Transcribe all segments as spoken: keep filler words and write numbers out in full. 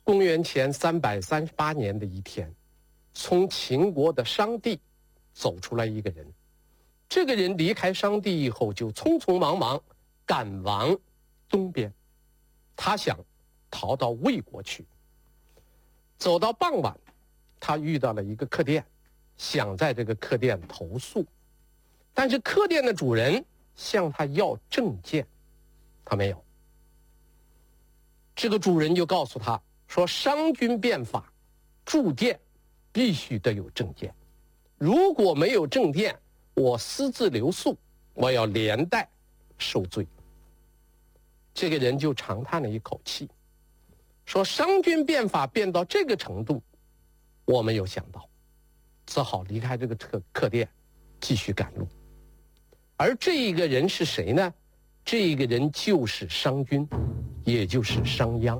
公元前三百三十八年的一天，从秦国的商地走出来一个人。这个人离开商地以后，就匆匆忙忙赶往东边，他想逃到魏国去。走到傍晚，他遇到了一个客店，想在这个客店投宿，但是客店的主人向他要证件，他没有。这个主人就告诉他说，商君变法，住店必须得有证件，如果没有证件，我私自留宿，我要连带受罪。这个人就长叹了一口气，说商君变法变到这个程度，我没有想到，只好离开这个客客店，继续赶路。而这一个人是谁呢？这一个人就是商君，也就是商鞅。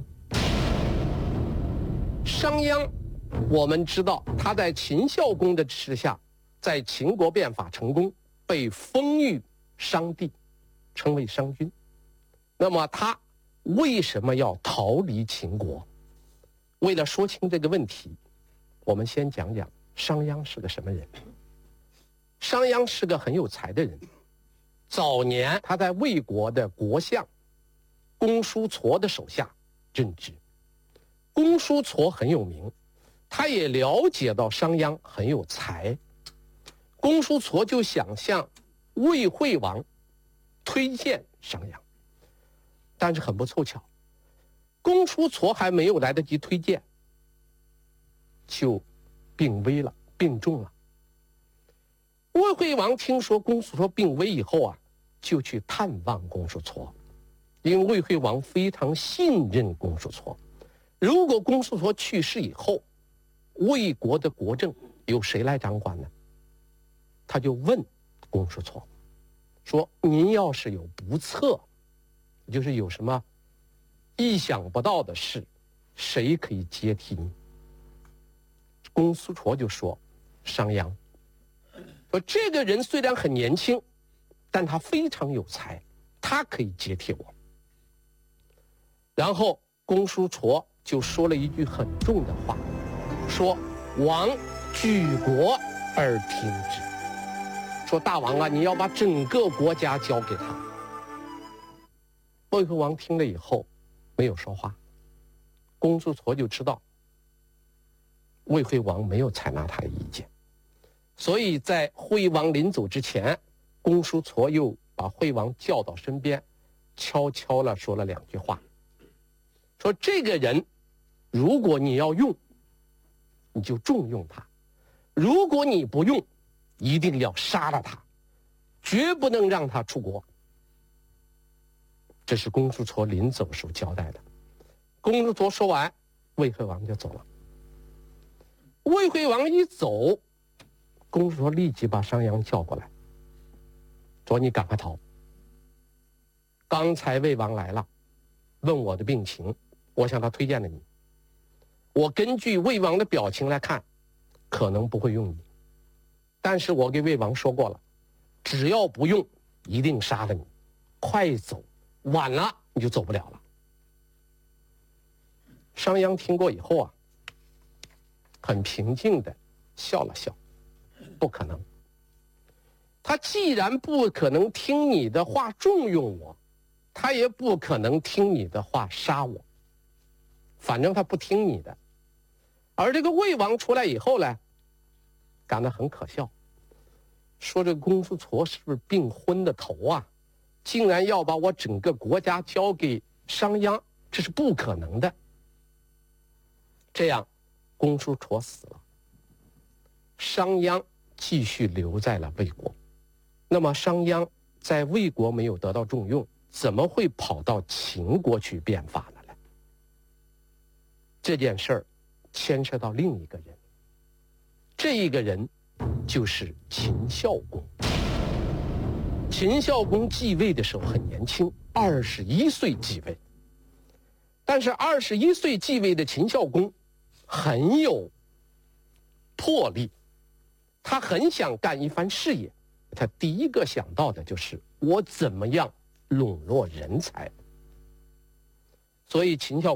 商鞅，我们知道他在秦孝公的支持下，在秦国变法成功，被封于商地，成为商君。那么他为什么要逃离秦国？为了说清这个问题，我们先讲讲商鞅是个什么人。商鞅是个很有才的人。早年他在魏国的国相公叔痤的手下任职。公叔痤很有名，他也了解到商鞅很有才。公叔痤就想向魏惠王推荐商鞅，但是很不凑巧，公叔痤还没有来得及推荐，就病危了，病重了。魏惠王听说公叔痤病危以后啊，就去探望公叔痤，因为魏惠王非常信任公叔痤。如果公叔痤去世以后，魏国的国政由谁来掌管呢？他就问公叔痤说，您要是有不测，就是有什么意想不到的事，谁可以接替你？公叔痤就说，商鞅。说这个人虽然很年轻，但他非常有才，他可以接替我。然后公叔痤就说了一句很重的话，说王举国而听之，说大王啊，你要把整个国家交给他。魏惠王听了以后没有说话，公叔痤就知道魏惠王没有采纳他的意见，所以在惠王临走之前，公叔痤又把惠王叫到身边，悄悄地说了两句话，说这个人如果你要用，你就重用他，如果你不用，一定要杀了他，绝不能让他出国。这是公叔痤临走时候交代的。公叔痤说完，魏惠王就走了。魏惠王一走，公叔痤立即把商鞅叫过来，说你赶快逃，刚才魏王来了，问我的病情，我向他推荐了你，我根据魏王的表情来看，可能不会用你，但是我给魏王说过了，只要不用，一定杀了你，快走，晚了你就走不了了。商鞅听过以后啊，很平静地笑了笑，不可能，他既然不可能听你的话重用我，他也不可能听你的话杀我，反正他不听你的。而这个魏王出来以后呢，感到很可笑，说这个公叔痤是不是病昏的头啊，竟然要把我整个国家交给商鞅，这是不可能的。这样公叔痤死了，商鞅继续留在了魏国。那么商鞅在魏国没有得到重用，怎么会跑到秦国去变法了呢？这件事儿牵涉到另一个人，这一个人就是秦孝公。秦孝公继位的时候很年轻，二十一岁继位。但是二十一岁继位的秦孝公很有魄力，他很想干一番事业，他第一个想到的就是我怎么样笼络人才。所以秦孝